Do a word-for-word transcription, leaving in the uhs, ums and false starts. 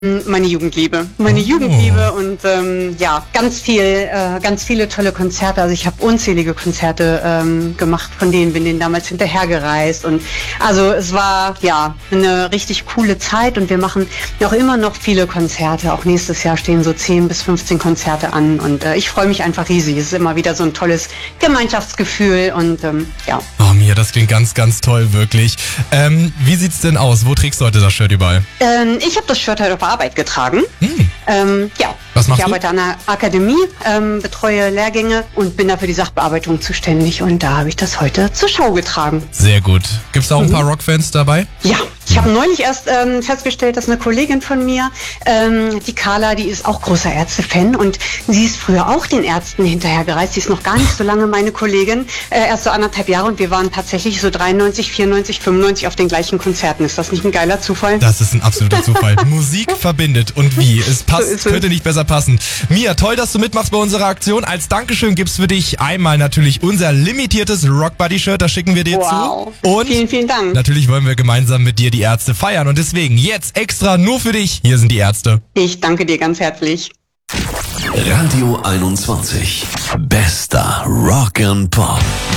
Meine Jugendliebe. Meine oh. Jugendliebe und ähm, ja, ganz viel, äh, ganz viele tolle Konzerte. Also ich habe unzählige Konzerte ähm, gemacht, von denen bin denen damals hinterhergereist. Und also es war ja eine richtig coole Zeit und wir machen auch immer noch viele Konzerte. Auch nächstes Jahr stehen so zehn bis fünfzehn Konzerte an und äh, ich freue mich einfach riesig. Es ist immer wieder so ein tolles Gemeinschaftsgefühl und ähm, ja. Oh Mia, das klingt ganz, ganz toll, wirklich. Ähm, wie sieht's denn aus? Wo trägst du heute das Shirt überall? Ähm, ich habe das Shirt heute auf Arbeit getragen. Hm. Ähm, ja. Was machst ich du? arbeite an der Akademie, ähm, betreue Lehrgänge und bin da für die Sachbearbeitung zuständig. Und da habe ich das heute zur Schau getragen. Sehr gut. Gibt's da auch ein mhm. paar Rockfans dabei? Ja. Ich habe neulich erst ähm, festgestellt, dass eine Kollegin von mir, ähm, die Carla, die ist auch großer Ärzte-Fan und sie ist früher auch den Ärzten hinterhergereist. Sie ist noch gar nicht so lange meine Kollegin, äh, erst so anderthalb Jahre und wir waren tatsächlich so dreiundneunzig, vierundneunzig, fünfundneunzig auf den gleichen Konzerten. Ist das nicht ein geiler Zufall? Das ist ein absoluter Zufall. Musik verbindet und wie? Es passt, so könnte nicht besser passen. Mia, toll, dass du mitmachst bei unserer Aktion. Als Dankeschön gibt's für dich einmal natürlich unser limitiertes Rockbuddy-Shirt, das schicken wir dir wow. zu. Und vielen, vielen Dank. Natürlich wollen wir gemeinsam mit dir die Ärzte feiern und deswegen jetzt extra nur für dich. Hier sind die Ärzte. Ich danke dir ganz herzlich. Radio einundzwanzig. Bester Rock and Pop.